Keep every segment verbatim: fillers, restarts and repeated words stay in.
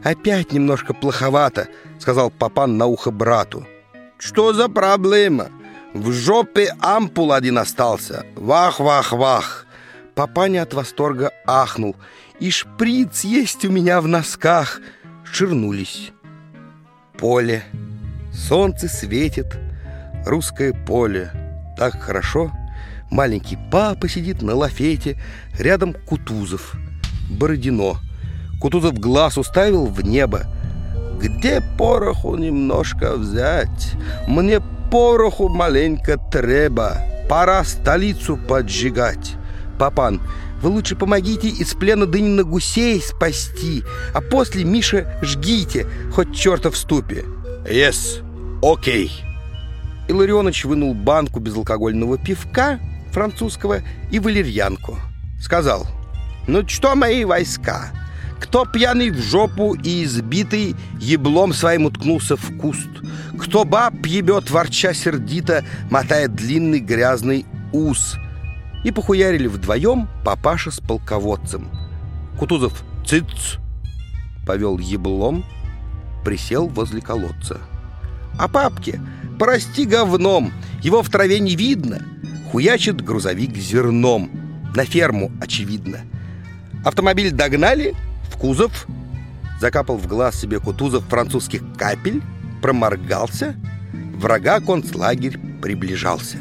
«Опять немножко плоховато», — сказал Папан на ухо брату. «Что за проблема? В жопе ампул один остался. Вах-вах-вах!» Папаня от восторга ахнул. «И шприц есть у меня в носках!» Ширнулись. Поле. Солнце светит. Русское поле. Так хорошо. Маленький папа сидит на лафете. Рядом Кутузов. Бородино. Кутузов глаз уставил в небо. «Где пороху немножко взять? Мне пороху маленько треба. Пора столицу поджигать». «Папан, вы лучше помогите из плена Дынина гусей спасти, а после, Миша, жгите, хоть черта в ступе». «Yes, окей». Okay. Илларионыч вынул банку безалкогольного пивка французского и валерьянку. Сказал: «Ну что, мои войска, кто пьяный в жопу и избитый еблом своим уткнулся в куст, кто баб ебет, ворча сердито, мотая длинный грязный ус». И похуярили вдвоем папаша с полководцем. Кутузов «Цыц!» повел еблом, присел возле колодца. «А папке, прости говном, его в траве не видно!» Хуячит грузовик зерном. На ферму, очевидно. Автомобиль догнали, в кузов. Закапал в глаз себе Кутузов французских капель, проморгался. Врага концлагерь приближался.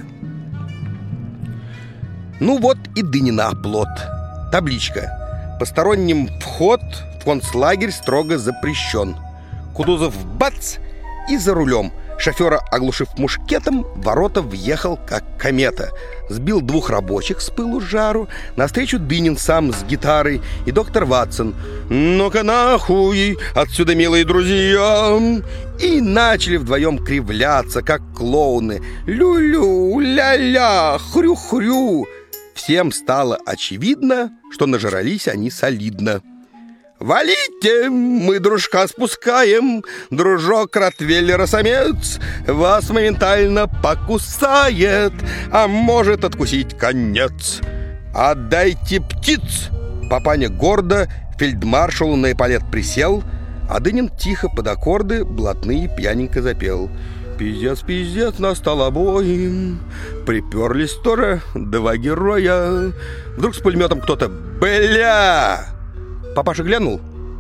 Ну вот и Дынина оплот. Табличка: посторонним вход в концлагерь строго запрещен. Кутузов бац! И за рулем. Шофера, оглушив мушкетом, в ворота въехал как комета. Сбил двух рабочих с пылу с жару. Навстречу Дынин сам с гитарой и доктор Ватсон. «Ну-ка нахуй отсюда, милые друзья!» И начали вдвоем кривляться, как клоуны. Лю-лю, ля-ля, хрю-хрю. Всем стало очевидно, что нажрались они солидно. «Валите, мы дружка спускаем, дружок ротвейлера-самец вас моментально покусает, а может откусить конец. Отдайте птиц!» Папаня гордо фельдмаршалу на эполет присел, а Дынин тихо под аккорды блатные пьяненько запел. «Пиздец, пиздец, настал обоим, приперлись тоже два героя». Вдруг с пулеметом кто-то «Бля!» Папаша глянул.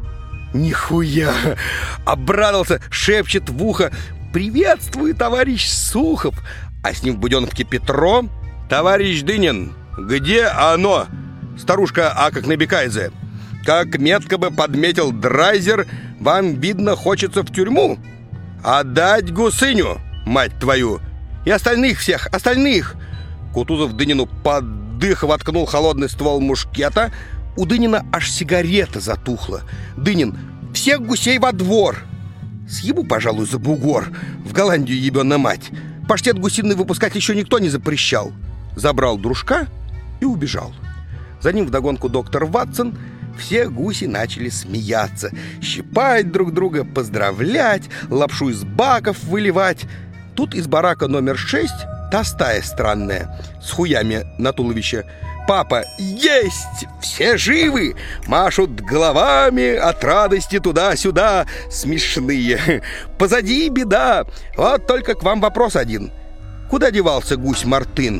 Нихуя! Обрадовался, шепчет в ухо: «Приветствую, товарищ Сухов!» А с ним в буденовке Петро: «Товарищ Дынин, где оно?» Старушка А как набекайзе: «Как метко бы подметил Драйзер, вам, видно, хочется в тюрьму. Отдать гусыню, мать твою! И остальных всех, остальных!» Кутузов Дынину под дых воткнул холодный ствол мушкета. У Дынина аж сигарета затухла. Дынин: «Всех гусей во двор!» Съебу, пожалуй, за бугор. В Голландию ебёна мать. Паштет гусиный выпускать еще никто не запрещал. Забрал дружка и убежал. За ним вдогонку доктор Ватсон. Все гуси начали смеяться, щипать друг друга, поздравлять, лапшу из баков выливать. Тут из барака номер шесть та стая странная, с хуями на туловище. «Папа, есть! Все живы!» Машут головами от радости туда-сюда. Смешные. «Позади беда. Вот только к вам вопрос один. Куда девался гусь Мартын?»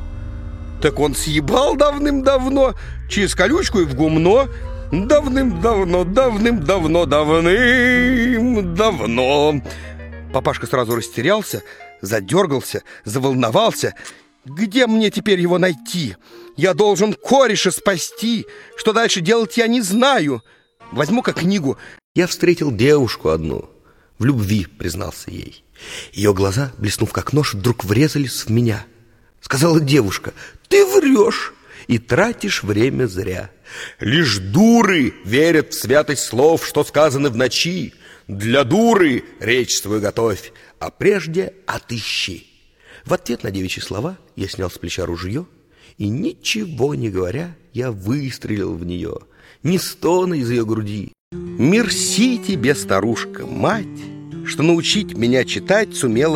«Так он съебал давным-давно, через колючку и в гумно. Давным-давно, давным-давно, давным-давно». Папашка сразу растерялся, задергался, заволновался. «Где мне теперь его найти? Я должен кореша спасти. Что дальше делать, я не знаю. Возьму-ка книгу». Я встретил девушку одну. В любви признался ей. Ее глаза, блеснув как нож, вдруг врезались в меня. Сказала девушка: «Ты врешь и тратишь время зря. Лишь дуры верят в святость слов, что сказаны в ночи. Для дуры речь свою готовь, а прежде отыщи». В ответ на девичьи слова я снял с плеча ружье и, ничего не говоря, я выстрелил в нее. Ни стона из ее груди. «Мерси тебе, старушка, мать, что научить меня читать сумела